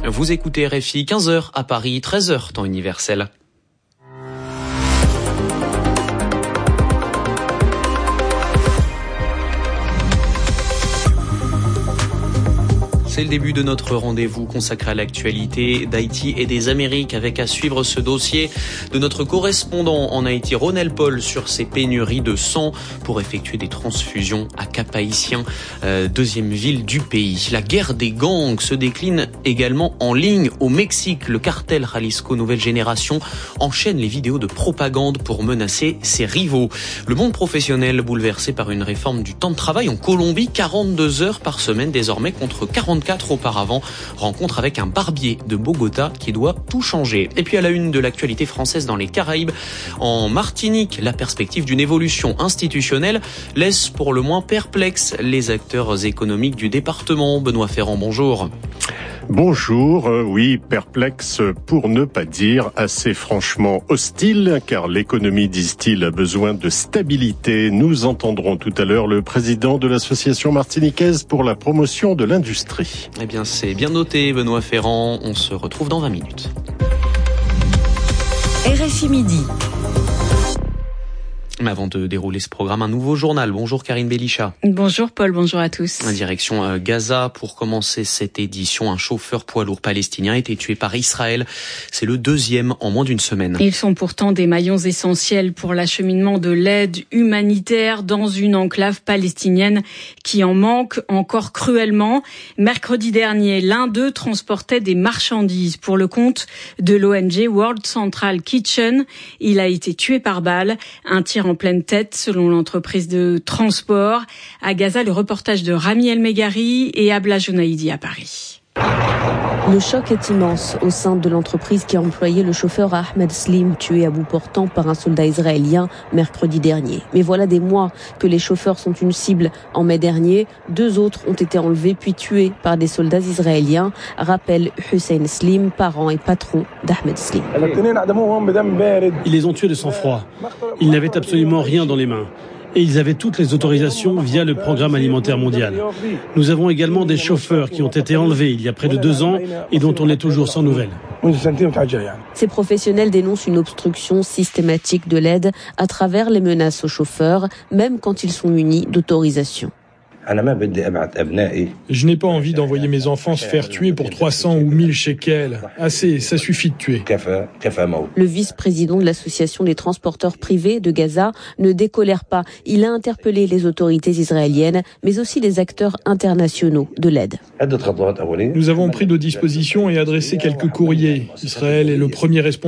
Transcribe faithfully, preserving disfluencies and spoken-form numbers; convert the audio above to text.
Vous écoutez R F I, quinze heures à Paris, treize heures temps universel. C'est le début de notre rendez-vous consacré à l'actualité d'Haïti et des Amériques, avec à suivre ce dossier de notre correspondant en Haïti, Ronel Paul, sur ces pénuries de sang pour effectuer des transfusions à Cap-Haïtien, euh, deuxième ville du pays. La guerre des gangs se décline également en ligne au Mexique. Le cartel Jalisco Nouvelle Génération enchaîne les vidéos de propagande pour menacer ses rivaux. Le monde professionnel bouleversé par une réforme du temps de travail en Colombie, quarante-deux heures par semaine désormais contre quarante-quatre auparavant. Rencontre avec un barbier de Bogota qui doit tout changer. Et puis à la une de l'actualité française dans les Caraïbes, en Martinique, la perspective d'une évolution institutionnelle laisse pour le moins perplexes les acteurs économiques du département. Benoît Ferrand, bonjour. Bonjour, euh, oui, perplexe pour ne pas dire assez franchement hostile, car l'économie, disent-ils, a besoin de stabilité. Nous entendrons tout à l'heure le président de l'association martiniquaise pour la promotion de l'industrie. Eh bien, c'est bien noté, Benoît Ferrand. On se retrouve dans vingt minutes. R F I Midi. Mais avant de dérouler ce programme, un nouveau journal. Bonjour Karine Belisha. Bonjour Paul, bonjour à tous. Direction Gaza pour commencer cette édition. Un chauffeur poids lourd palestinien a été tué par Israël. C'est le deuxième en moins d'une semaine. Ils sont pourtant des maillons essentiels pour l'acheminement de l'aide humanitaire dans une enclave palestinienne qui en manque encore cruellement. Mercredi dernier, l'un d'eux transportait des marchandises pour le compte de l'O N G World Central Kitchen. Il a été tué par balle. Un tir en pleine tête, selon l'entreprise de transport. À Gaza, le reportage de Rami El Megari et Abla Jonaïdi à Paris. Le choc est immense au sein de l'entreprise qui a employé le chauffeur Ahmed Slim, tué à bout portant par un soldat israélien mercredi dernier. Mais voilà des mois que les chauffeurs sont une cible. En mai dernier, deux autres ont été enlevés puis tués par des soldats israéliens, rappelle Hussein Slim, parent et patron d'Ahmed Slim. Ils les ont tués de sang-froid. Ils n'avaient absolument rien dans les mains. Et ils avaient toutes les autorisations via le Programme alimentaire mondial. Nous avons également des chauffeurs qui ont été enlevés il y a près de deux ans et dont on est toujours sans nouvelles. Ces professionnels dénoncent une obstruction systématique de l'aide à travers les menaces aux chauffeurs, même quand ils sont munis d'autorisation. Je n'ai pas envie d'envoyer mes enfants se faire tuer pour trois cents ou mille shekels. Assez, ça suffit de tuer. Le vice-président de l'association des transporteurs privés de Gaza ne décolère pas. Il a interpellé les autorités israéliennes, mais aussi les acteurs internationaux de l'aide. Nous avons pris nos dispositions et adressé quelques courriers. Israël est le premier responsable